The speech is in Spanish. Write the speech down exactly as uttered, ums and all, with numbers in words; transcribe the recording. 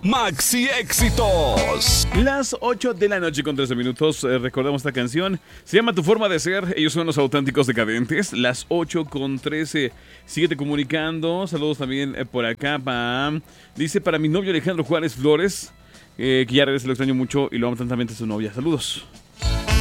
Maxi Éxitos. Las ocho de la noche con trece minutos. Eh, recordamos esta canción. Se llama Tu Forma de Ser. Ellos son los auténticos decadentes. Las ocho con trece. Síguete comunicando. Saludos también eh, por acá. Pa, dice para mi novio Alejandro Juárez Flores. Eh, que ya regresa, lo extraño mucho y lo amo tantamente a su novia. Saludos.